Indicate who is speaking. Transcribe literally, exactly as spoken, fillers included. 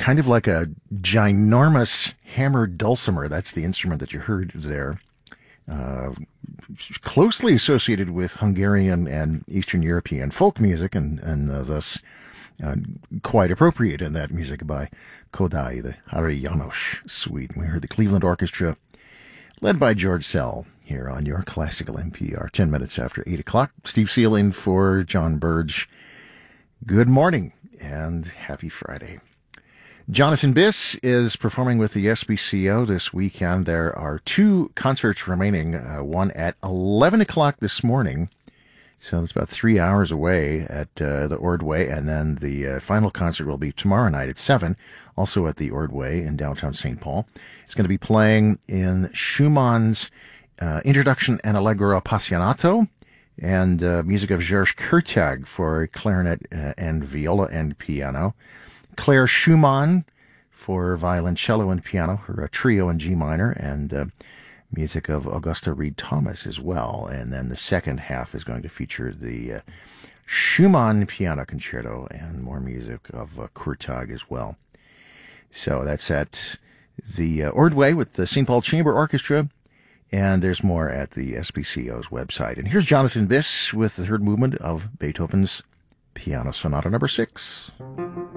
Speaker 1: kind of like a ginormous hammered dulcimer. That's the instrument that you heard there. Uh, closely associated with Hungarian and Eastern European folk music, and, and uh, thus uh, quite appropriate in that music by Kodály, the Hari János Suite. We heard the Cleveland Orchestra, led by George Szell, here on your Classical N P R. Ten minutes after eight o'clock. Steve Seal in for John Burge. Good morning and happy Friday. Jonathan Biss is performing with the S B C O this weekend. There are two concerts remaining, uh, one at eleven o'clock this morning, so it's about three hours away at uh, the Ordway, and then the uh, final concert will be tomorrow night at seven, also at the Ordway in downtown Saint Paul. It's going to be playing in Schumann's uh, Introduction and Allegro Appassionato, and uh, music of Georges Kurtag for clarinet uh, and viola and piano. Claire Schumann for violoncello and piano, her uh, trio in G minor, and uh, music of Augusta Reed Thomas as well. And then the second half is going to feature the uh, Schumann Piano Concerto and more music of uh, Kurtag as well. So that's at the uh, Ordway with the Saint Paul Chamber Orchestra, and there's more at the S B C O's website. And here's Jonathan Biss with the third movement of Beethoven's Piano Sonata number six.